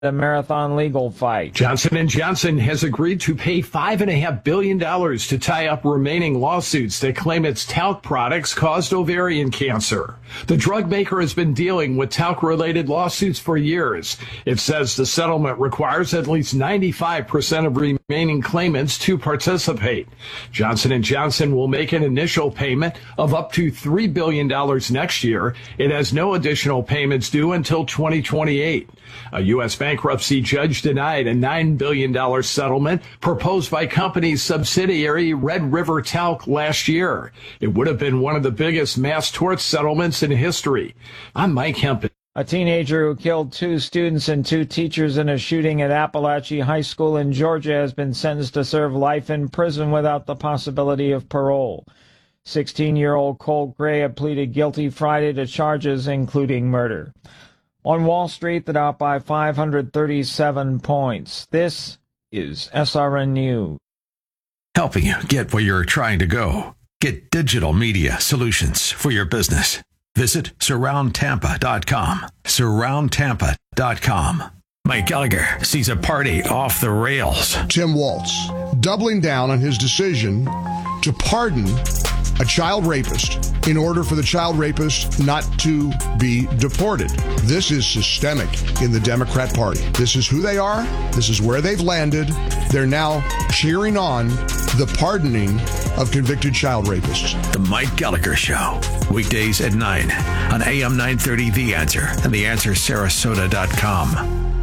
the marathon legal fight. Johnson & Johnson has agreed to pay $5.5 billion to tie up remaining lawsuits that claim its talc products caused ovarian cancer. The drug maker has been dealing with talc-related lawsuits for years. It says the settlement requires at least 95% of remaining claimants to participate. Johnson & Johnson will make an initial payment of up to $3 billion next year. It has no additional payments due until 2028. A U.S. bankruptcy judge denied a $9 billion settlement proposed by company's subsidiary Red River Talc last year. It would have been one of the biggest mass tort settlements in history. I'm Mike Hempen. A teenager who killed 2 students and 2 teachers in a shooting at Appalachia High School in Georgia has been sentenced to serve life in prison without the possibility of parole. 16-year-old Colt Gray had pleaded guilty Friday to charges including murder. On Wall Street, the Dow by 537 points. This is SRN News. Helping you get where you're trying to go. Get digital media solutions for your business. Visit SurroundTampa.com. SurroundTampa.com. Mike Gallagher sees a party off the rails. Tim Waltz doubling down on his decision to pardon a child rapist in order for the child rapist not to be deported. This is systemic in the Democrat Party. This is who they are. This is where they've landed. They're now cheering on the pardoning of convicted child rapists. The Mike Gallagher Show. Weekdays at 9 on AM 930 The Answer and TheAnswerSarasota.com.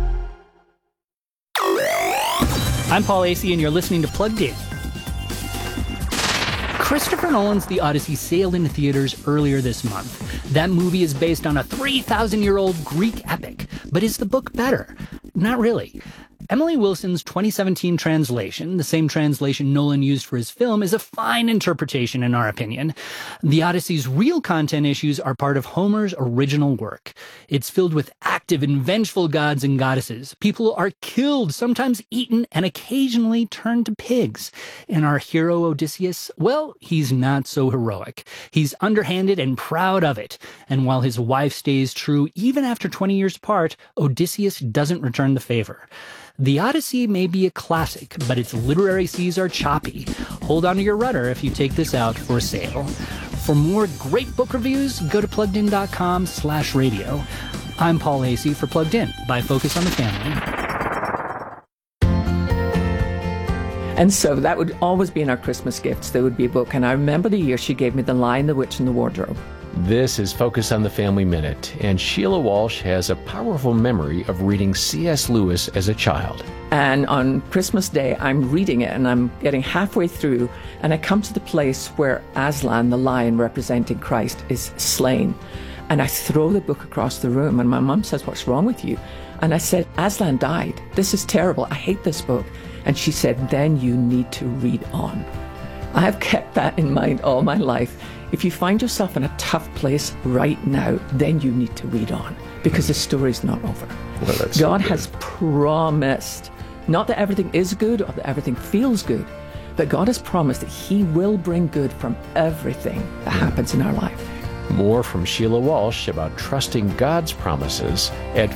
I'm Paul Asay, and you're listening to Plugged In. Christopher Nolan's The Odyssey sailed into theaters earlier this month. That movie is based on a 3,000-year-old Greek epic. But is the book better? Not really. Emily Wilson's 2017 translation, the same translation Nolan used for his film, is a fine interpretation in our opinion. The Odyssey's real content issues are part of Homer's original work. It's filled with active and vengeful gods and goddesses. People are killed, sometimes eaten, and occasionally turned to pigs. And our hero Odysseus, well, he's not so heroic. He's underhanded and proud of it. And while his wife stays true even after 20 years apart, Odysseus doesn't return the favor. The Odyssey may be a classic, but its literary seas are choppy. Hold on to your rudder if you take this out for a sail. For more great book reviews, go to pluggedin.com/radio. I'm Paul Asay for Plugged In by Focus on the Family. And so that would always be in our Christmas gifts. There would be a book. And I remember the year she gave me The Lion, the Witch, and the Wardrobe. This is Focus on the Family Minute, and Sheila Walsh has a powerful memory of reading C.S. Lewis as a child. And on Christmas Day, I'm reading it, and I'm getting halfway through, and I come to the place where Aslan, the lion representing Christ, is slain. And I throw the book across the room, and my mum says, "What's wrong with you?" And I said, "Aslan died. This is terrible. I hate this book." And she said, "Then you need to read on." I have kept that in mind all my life. If you find yourself in a tough place right now, then you need to read on, because the story's not over. Well, God has promised, not that everything is good or that everything feels good, but God has promised that He will bring good from everything that happens in our life. More from Sheila Walsh about trusting God's promises at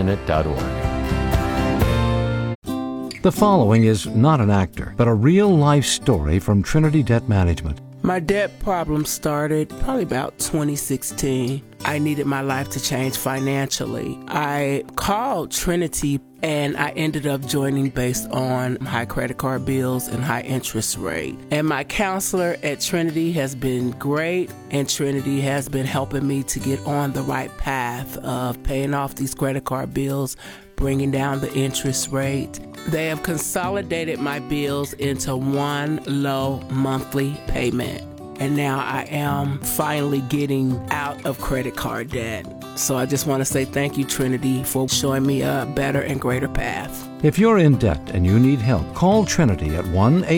FamilyMinute.org. The following is not an actor, but a real-life story from Trinity Debt Management. My debt problem started probably about 2016. I needed my life to change financially. I called Trinity and I ended up joining based on high credit card bills and high interest rate. And my counselor at Trinity has been great, and Trinity has been helping me to get on the right path of paying off these credit card bills, bringing down the interest rate. They have consolidated my bills into one low monthly payment. And now I am finally getting out of credit card debt. So I just want to say thank you, Trinity, for showing me a better and greater path. If you're in debt and you need help, call Trinity at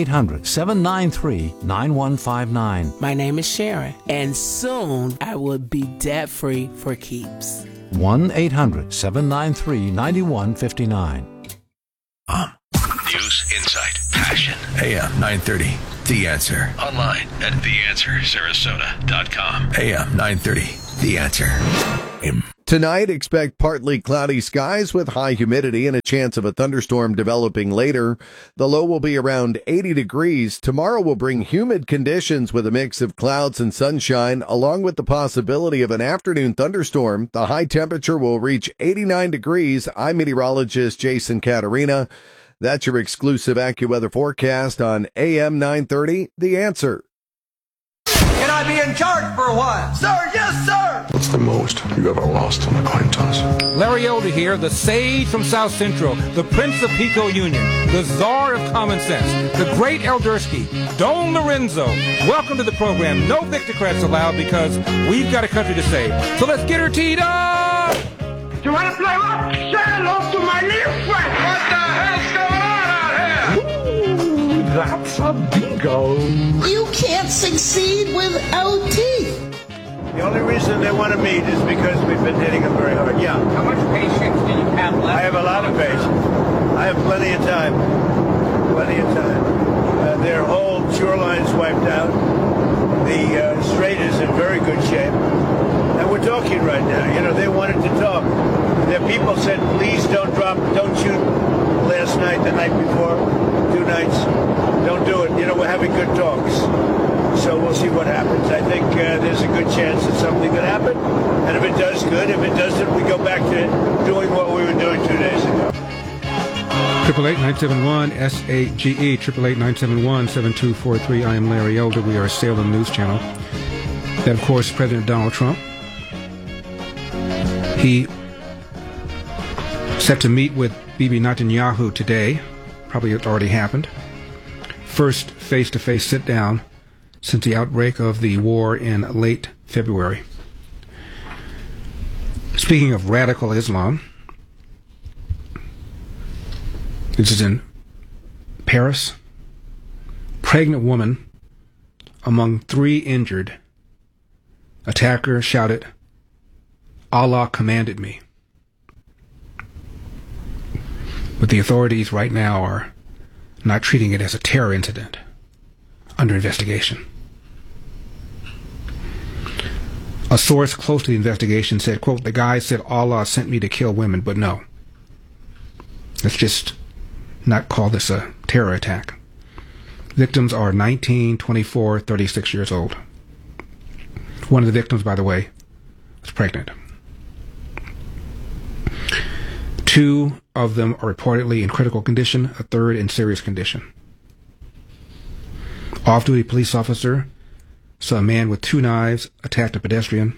1-800-793-9159. My name is Sharon, and soon I will be debt-free for keeps. 1-800-793-9159. News, insight, passion. AM 930. The Answer. Online at TheAnswerSarasota.com. AM 930. The Answer. Tonight, expect partly cloudy skies with high humidity and a chance of a thunderstorm developing later. The low will be around 80 degrees. Tomorrow will bring humid conditions with a mix of clouds and sunshine, along with the possibility of an afternoon thunderstorm. The high temperature will reach 89 degrees. I'm meteorologist Jason Caterina. That's your exclusive AccuWeather forecast on AM 930, The Answer. Can I be in charge for a while? Sir, yes, sir! What's the most you ever lost on a coin toss? Larry Elder here, the sage from South Central, the Prince of Pico Union, the czar of common sense, the great Eldersky, Don Lorenzo. Welcome to the program. No Victocrats allowed because we've got a country to save. So let's get her teed up! You want to play what? Say hello to my little friend! What the hell's going on out here? Ooh, that's a bingo. You can't succeed without teeth. The only reason they want to meet is because we've been hitting them very hard. Yeah. How much patience do you have left? I have a lot of patience. I have plenty of time. Plenty of time. Their whole shoreline's wiped out. The strait is in very good shape. And we're talking right now. You know, they wanted to talk. Their people said, please don't shoot last night, the night before, 2 nights. Don't do it. You know, we're having good talks. So we'll see what happens. I think there's a good chance that something could happen. And if it does, good. If it doesn't, we go back to doing what we were doing 2 days ago. 888-971-SAGE, 888-971-7243. I am Larry Elder. We are a Salem News Channel. Then, of course, President Donald Trump. He set to meet with Bibi Netanyahu today. Probably it already happened. First face-to-face sit-down since the outbreak of the war in late February. Speaking of radical Islam, this is in Paris. Pregnant woman among 3 injured. Attacker shouted, "Allah commanded me." But the authorities right now are not treating it as a terror incident, under investigation. A source close to the investigation said, quote, "The guy said Allah sent me to kill women, but no. Let's just not call this a terror attack." Victims are 19, 24, 36 years old. One of the victims, by the way, was pregnant. 2 of them are reportedly in critical condition, a 3rd in serious condition. Off-duty police officer saw a man with 2 knives attacked a pedestrian.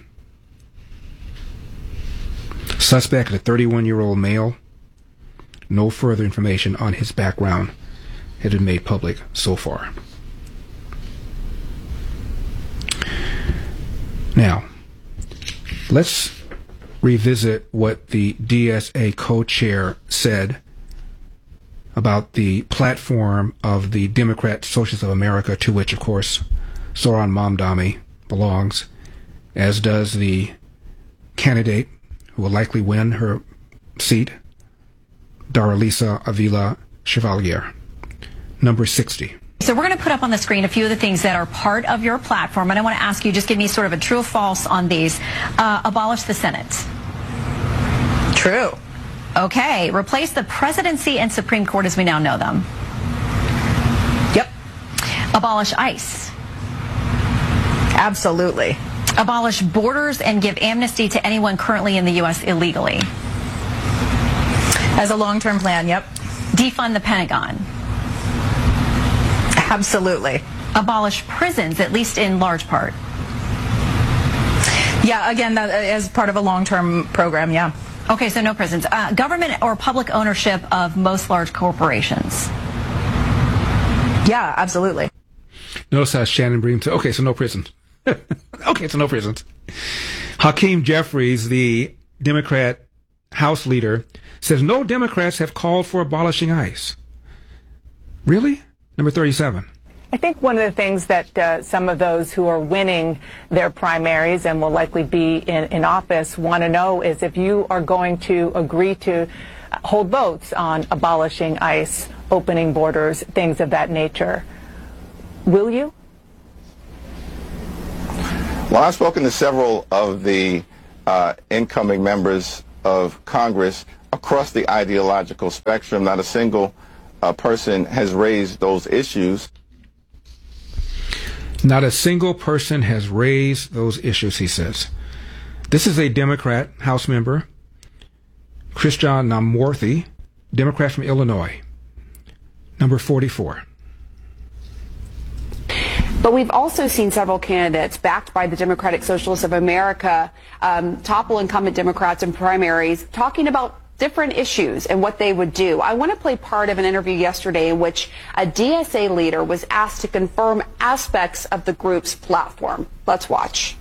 Suspect, a 31-year-old male. No further information on his background has been made public so far. Now, let's revisit what the DSA co-chair said about the platform of the Democrat Socialists of America, to which, of course, Zohran Mamdani belongs, as does the candidate who will likely win her seat, Daralisa Avila Chevalier, number 60. So we're going to put up on the screen a few of the things that are part of your platform, and I want to ask you, just give me sort of a true or false on these. Abolish the Senate. True. Okay. Replace the presidency and Supreme Court as we now know them. Yep. Abolish ICE. Absolutely. Abolish borders and give amnesty to anyone currently in the U.S. illegally. As a long-term plan, yep. Defund the Pentagon. Absolutely. Abolish prisons, at least in large part. Yeah, again, that as part of a long-term program, yeah. Okay, so no prisons. Government or public ownership of most large corporations. Yeah, absolutely. Notice how Shannon Bream said, okay, so no prisons. Okay, so no prisons. Hakeem Jeffries, the Democrat House leader, says no Democrats have called for abolishing ICE. Really? Number 37. I think one of the things that some of those who are winning their primaries and will likely be in office want to know is if you are going to agree to hold votes on abolishing ICE, opening borders, things of that nature. Will you? Well, I've spoken to several of the incoming members of Congress across the ideological spectrum. Not a single person has raised those issues. Not a single person has raised those issues, he says. This is a Democrat House member, Christian Namworthy, Democrat from Illinois, number 44. But we've also seen several candidates backed by the Democratic Socialists of America topple incumbent Democrats in primaries, talking about different issues and what they would do. I want to play part of an interview yesterday in which a DSA leader was asked to confirm aspects of the group's platform. Let's watch.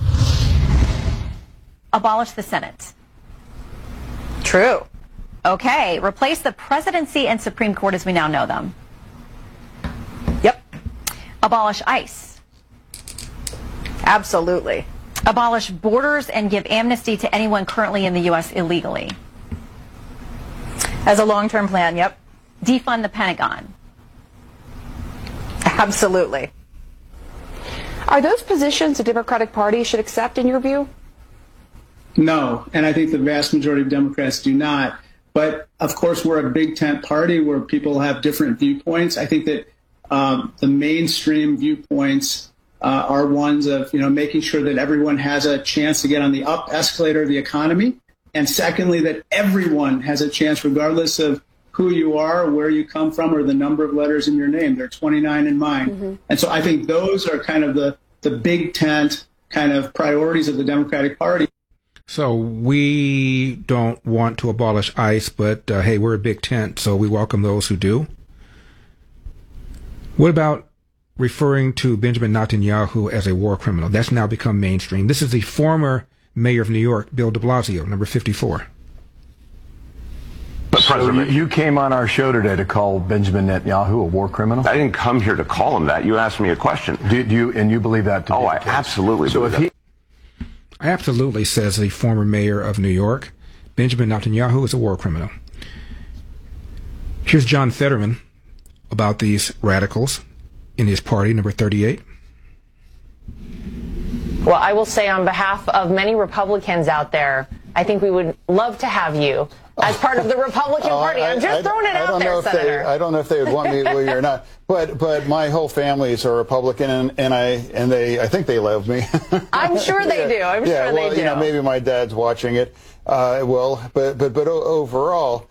Abolish the Senate. True. Okay. Replace the presidency and Supreme Court as we now know them. Yep. Abolish ICE. Absolutely. Abolish borders and give amnesty to anyone currently in the U.S. illegally. As a long-term plan, yep. Defund the Pentagon. Absolutely. Are those positions the Democratic Party should accept in your view? No, and I think the vast majority of Democrats do not. But, of course, we're a big tent party where people have different viewpoints. I think that the mainstream viewpoints are ones of, making sure that everyone has a chance to get on the up escalator of the economy. And secondly, that everyone has a chance, regardless of who you are, where you come from, or the number of letters in your name. There are 29 in mine. Mm-hmm. And so I think those are kind of the big tent kind of priorities of the Democratic Party. So we don't want to abolish ICE, but hey, we're a big tent, so we welcome those who do. What about referring to Benjamin Netanyahu as a war criminal? That's now become mainstream. This is the former mayor of New York, Bill de Blasio, number 54. But President, you came on our show today to call Benjamin Netanyahu a war criminal? I didn't come here to call him that. You asked me a question. And you believe that to be I absolutely believe that. Absolutely, says the former mayor of New York, Benjamin Netanyahu is a war criminal. Here's John Fetterman about these radicals in his party, number 38. Well, I will say on behalf of many Republicans out there, I think we would love to have you as part of the Republican Party. I'm just throwing it out there, Senator. I don't know if they would want me or not, but my whole family's are Republican, and I think they love me. I'm sure they do. I'm sure they do. Maybe my dad's watching it. But overall,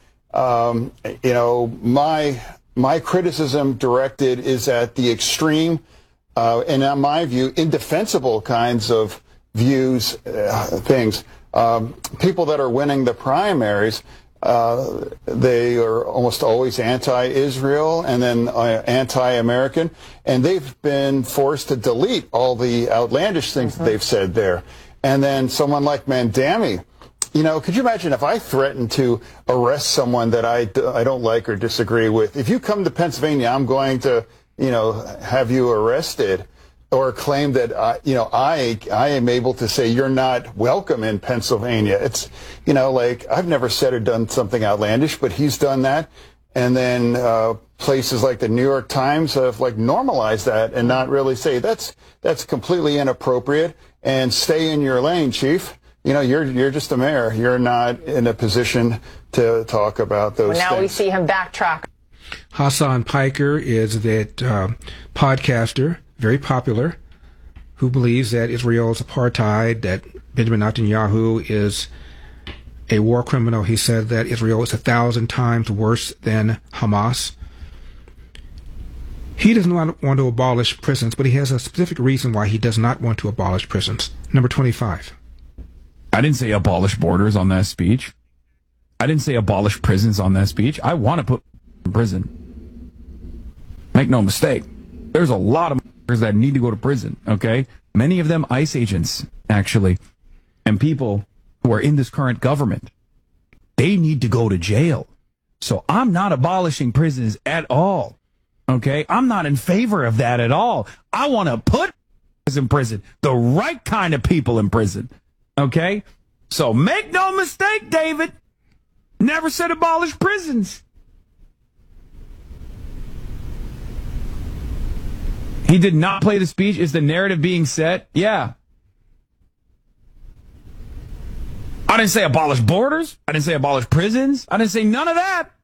my criticism directed is at the extreme. And in my view, indefensible kinds of views, things. People that are winning the primaries, they are almost always anti-Israel and then anti-American, and they've been forced to delete all the outlandish things that they've said there. And then someone like Mandami, could you imagine if I threatened to arrest someone that I don't like or disagree with? If you come to Pennsylvania, I'm going to have you arrested, or claim that, I am able to say you're not welcome in Pennsylvania. It's, I've never said or done something outlandish, but he's done that. And then places like the New York Times have normalized that and not really say that's completely inappropriate and stay in your lane, chief. You're just a mayor. You're not in a position to talk about those things. Now we see him backtrack. Hassan Piker is that podcaster, very popular, who believes that Israel is apartheid, that Benjamin Netanyahu is a war criminal. He said that Israel is 1,000 times worse than Hamas. He doesn't want to abolish prisons, but he has a specific reason why he does not want to abolish prisons. Number 25. I didn't say abolish borders on that speech. I didn't say abolish prisons on that speech. I want to put in prison. Make no mistake. There's a lot of that need to go to prison, okay? Many of them ICE agents, actually, and people who are in this current government. They need to go to jail. So I'm not abolishing prisons at all, okay? I'm not in favor of that at all. I want to put in prison, the right kind of people in prison, okay? So make no mistake, David. Never said abolish prisons. He did not play the speech. Is the narrative being set? Yeah. I didn't say abolish borders. I didn't say abolish prisons. I didn't say none of that.